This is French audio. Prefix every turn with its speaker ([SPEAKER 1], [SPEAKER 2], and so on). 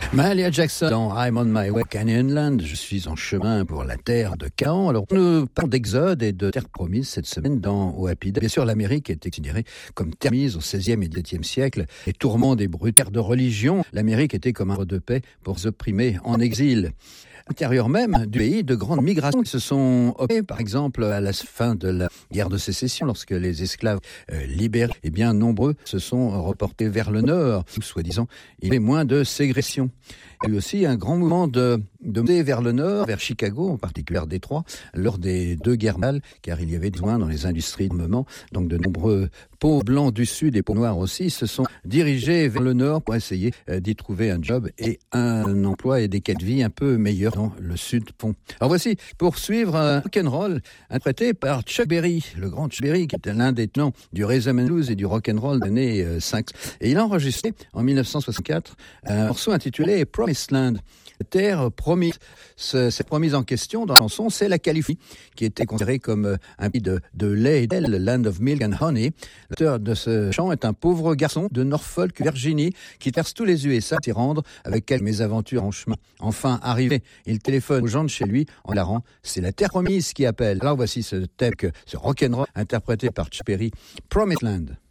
[SPEAKER 1] Mahalia Jackson dans I'm on my way Canyonland, je suis en chemin pour la terre de Canaan. Alors nous parlons d'exode et de terre promise cette semaine dans Oapida. Bien sûr, l'Amérique était considérée comme terre promise au XVIe et XVIIe siècle. Les tourments des brutères de religion, l'Amérique était comme un havre de paix pour les opprimés en exil. À l'intérieur même du pays, de grandes migrations qui se sont opérées, par exemple à la fin de la guerre de sécession, lorsque les esclaves libérés, eh bien nombreux se sont reportés vers le nord, où soi-disant il y avait moins de ségrégation. Il y a eu aussi un grand mouvement de monter vers le nord, vers Chicago, en particulier Détroit, lors des deux guerres mondiales, car il y avait besoin dans les industries d'armement. Donc de nombreux peaux blancs du sud et peaux noires aussi se sont dirigés vers le nord pour essayer d'y trouver un job et un emploi et des cas de vie un peu meilleurs dans le sud pont. Alors voici, pour suivre un rock'n'roll interprété par Chuck Berry, le grand Chuck Berry, qui était l'un des tenants du rhythm and blues et du rock'n'roll des années 5. Et il a enregistré en 1964 un morceau intitulé Promised Land. Terre promise. Cette promise en question dans la chanson, c'est la Californie, qui était considérée comme un pays de lait et d'ailes, Land of Milk and Honey. L'auteur de ce chant est un pauvre garçon de Norfolk, Virginie, qui traverse tous les USA s'y rendre avec quelques mésaventures en chemin. Enfin, arrivé, il téléphone aux gens de chez lui en la rend. C'est la terre promise qui appelle. Alors voici ce thème, ce rock'n'roll interprété par Chuck Berry, Promised Land.